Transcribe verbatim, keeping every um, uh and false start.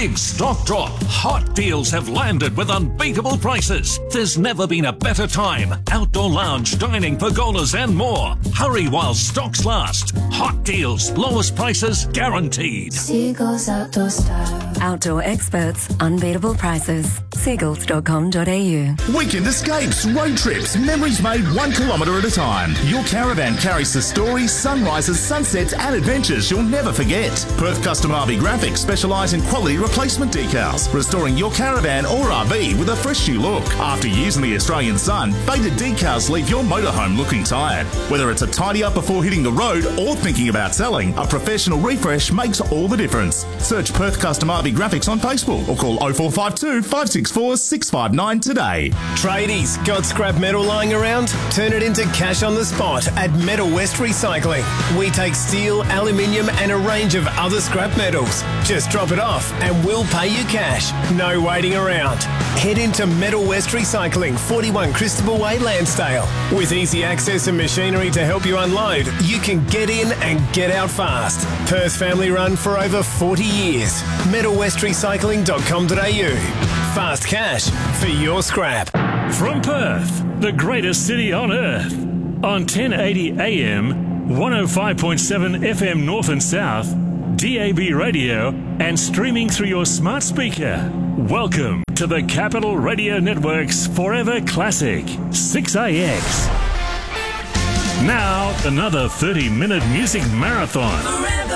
big stock drop. Hot deals have landed with unbeatable prices. There's never been a better time. Outdoor lounge, dining, pergolas and more. Hurry while stocks last. Hot deals, lowest prices guaranteed. Seagulls Outdoor Style. Outdoor experts, unbeatable prices. seagulls dot com dot a u. Weekend escapes, road trips, memories made one kilometre at a time. Your caravan carries the stories, sunrises, sunsets and adventures you'll never forget. Perth Custom R V Graphics specialise in quality replacement decals, restoring your caravan or R V with a fresh new look. After years in the Australian sun, faded decals leave your motorhome looking tired. Whether it's a tidy up before hitting the road or thinking about selling, a professional refresh makes all the difference. Search Perth Custom R V Graphics on Facebook or call oh four five two, five six four, six five nine today. Tradies, got scrap metal lying around? Turn it into cash on the spot at Metal West Recycling. We take steel, aluminium and a range of other scrap metals. Just drop it off and we'll pay you cash. No waiting around. Head into Metal West Recycling, forty-one Christabel Way, Lansdale. With easy access and machinery to help you unload, you can get in and get out fast. Perth family run for over forty years. metal west recycling dot com dot a u. Fast cash for your scrap. From Perth, the greatest city on earth. On ten eighty A M, one oh five point seven F M North and South, D A B radio, and streaming through your smart speaker. Welcome to the Capital Radio Network's Forever Classic, six A X. Now, another thirty minute music marathon.